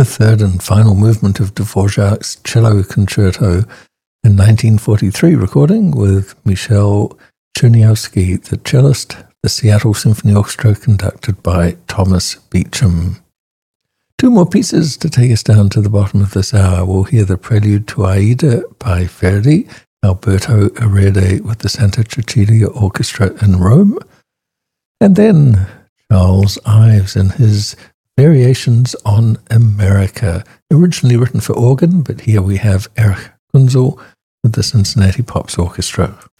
the third and final movement of Dvorak's Cello Concerto, a 1943 recording with Michel Czerniawski, the cellist, the Seattle Symphony Orchestra conducted by Thomas Beecham. Two more pieces to take us down to the bottom of this hour. We'll hear the Prelude to Aida by Verdi, Alberto Herrera with the Santa Cecilia Orchestra in Rome, and then Charles Ives and his Variations on America, originally written for organ, but here we have Erich Kunzel with the Cincinnati Pops Orchestra.